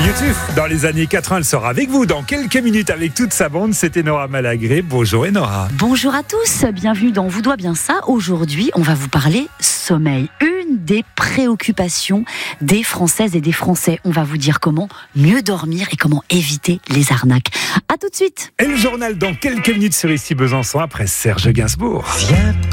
YouTube, dans les années 80, elle sera avec vous dans quelques minutes avec toute sa bande. C'était Nora Malagré. Bonjour Nora. Bonjour à tous, bienvenue dans Vous doit bien ça. Aujourd'hui, on va vous parler sommeil. Une des préoccupations des Françaises et des Français. On va vous dire comment mieux dormir et comment éviter les arnaques. À tout de suite. Et le journal dans quelques minutes sur Ici Besançon après Serge Gainsbourg. Viens